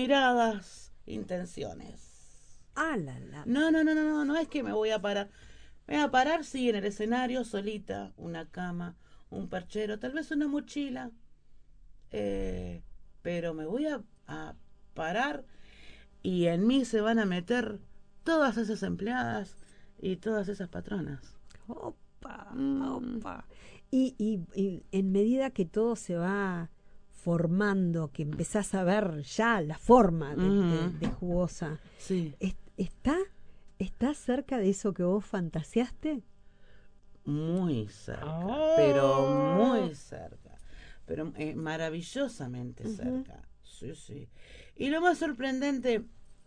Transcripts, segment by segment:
airadas intenciones. Ah, la. No es que me voy a parar. Me voy a parar, sí, en el escenario, solita, una cama, un perchero, tal vez una mochila, pero me voy a parar y en mí se van a meter todas esas empleadas y todas esas patronas. Opa, Mm, opa. Y en medida que todo se va formando, que empezás a ver ya la forma de Jugosa, sí, ¿está cerca de eso que vos fantaseaste? muy cerca, pero Oh. muy cerca, pero maravillosamente Ujú. cerca. Sí, sí. Y lo más sorprendente,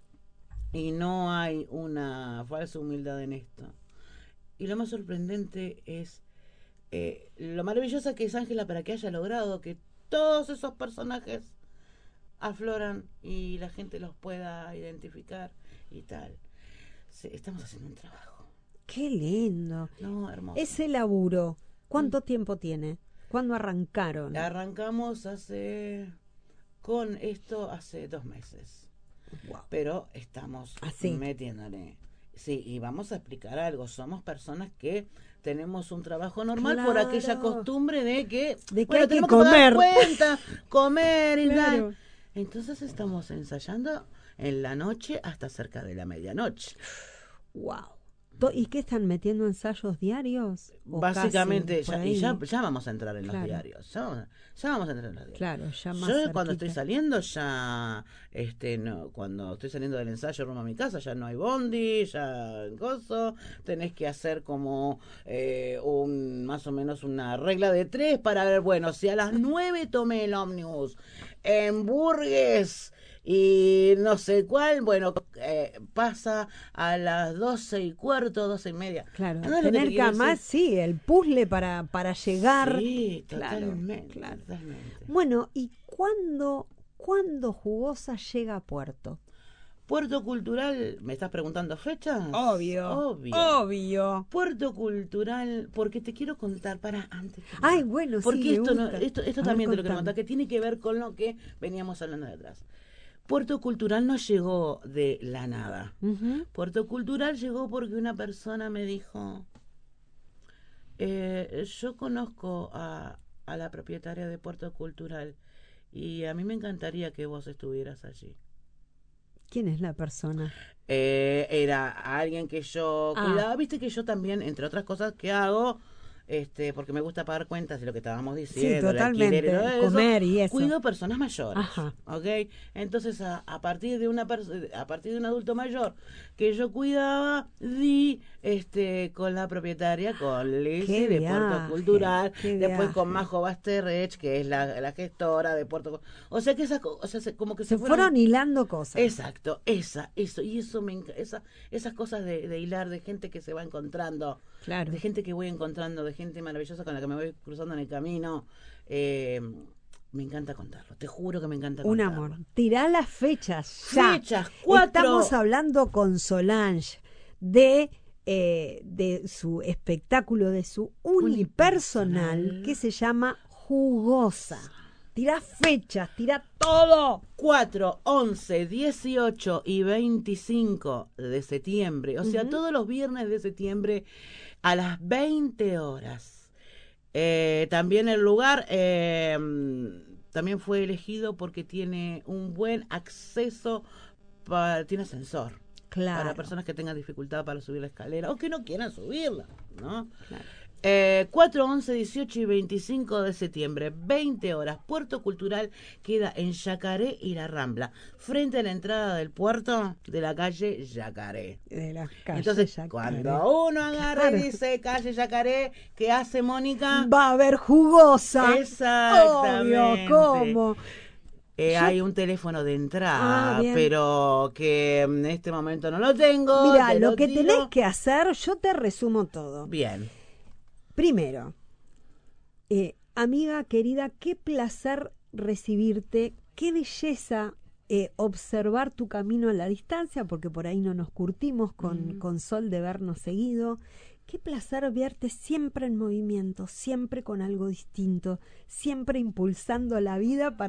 y no hay una falsa humildad en esto, y lo más sorprendente es lo maravillosa que es Ángela para que haya logrado que todos esos personajes afloran y la gente los pueda identificar y tal. Sí, estamos haciendo un trabajo. Qué lindo. No, hermoso. Ese laburo, Mm. ¿cuánto tiempo tiene? ¿Cuándo arrancaron? Arrancamos con esto hace 2 meses, Wow. pero estamos Así. metiéndole. Sí, y vamos a explicar algo. Somos personas que tenemos un trabajo normal por aquella Claro. costumbre de que, De que hay bueno, que tenemos que pagar comer. cuentas, comer y tal. Claro. Entonces estamos ensayando en la noche hasta cerca de la medianoche. Wow. ¿Y qué están metiendo ensayos diarios? O casi Básicamente, por ya, ahí. ya vamos a entrar en los Claro, diarios. Ya vamos a entrar en los diarios. claro, ya más Yo cuando estoy cerquita. saliendo ya, no, cuando estoy saliendo del ensayo rumbo a mi casa, ya no hay bondi, ya gozo, tenés que hacer como más o menos una regla de 3 para ver, bueno, si a las 9 tomé el ómnibus en Burgues y no sé cuál, bueno, pasa a las 12:15, 12:30. Claro, ¿No es lo que te tener que quiero además, decir? sí, el puzzle para llegar. Sí, Claro, totalmente, claro. totalmente. Bueno, ¿y cuándo Jugosa llega a Puerto? Puerto Cultural, ¿me estás preguntando fechas? Obvio, Obvio. obvio. Puerto Cultural, porque te quiero contar, para antes que Ay, nada. bueno, sí, Porque me esto no, gusta. esto A ver, también te lo quiero contame. contar, que tiene que ver con lo que veníamos hablando de atrás. Puerto Cultural no llegó de la nada. Ujú. Puerto Cultural llegó porque una persona me dijo, yo conozco a la propietaria de Puerto Cultural y a mí me encantaría que vos estuvieras allí. ¿Quién es la persona? Era alguien que yo Ah, cuidaba, viste que yo también, entre otras cosas que hago, porque me gusta pagar cuentas y lo que estábamos sí, diciendo, el alquiler y todo totalmente. eso, Comer y eso. cuido personas mayores, Ajá. ¿ok? Entonces a partir de a partir de un adulto mayor que yo cuidaba, di con la propietaria, con Qué Lizzy de Puerto viaje, Cultural, qué después con viaje. Majo Basterrech, que es la gestora de o sea que o sea, como que se Se fueron. fueron hilando cosas. Exacto, y eso esas cosas de hilar, de gente que se va encontrando, de Claro. gente que voy encontrando, de gente maravillosa con la que me voy cruzando en el camino, eh, me encanta contarlo, te juro que me encanta Un amor. contarlo. Tirá las fechas ya. Fechas, Estamos 4. hablando con Solange de su espectáculo, de su unipersonal que Unipersonal. se llama Jugosa. Tirá fechas, tirá todo. 4, 11, 18 y 25 de septiembre, o sea, Ujú. todos los viernes de septiembre a las 20 horas. También el lugar también fue elegido porque tiene un buen acceso, tiene ascensor para Claro, personas que tengan dificultad para subir la escalera o que no quieran subirla, ¿no? claro. 4, 11, 18 y 25 de septiembre, 20 horas. Puerto Cultural queda en Yacaré y La Rambla, frente a la entrada del puerto de la calle Yacaré. De la calle Entonces, Yacaré. cuando uno agarra y Claro. dice calle Yacaré, ¿qué hace Mónica? Va a haber Jugosa. Obvio, Exactamente. ¿cómo? Yo, Hay un teléfono de entrada, bien. pero que en este momento no lo tengo, Mira, te lo lo que tenés tiro. que hacer, yo te resumo todo. Bien. Primero, amiga querida, qué placer recibirte, qué belleza observar tu camino a la distancia, porque por ahí no nos curtimos con Sol de vernos seguido. Qué placer verte siempre en movimiento, siempre con algo distinto, siempre impulsando la vida para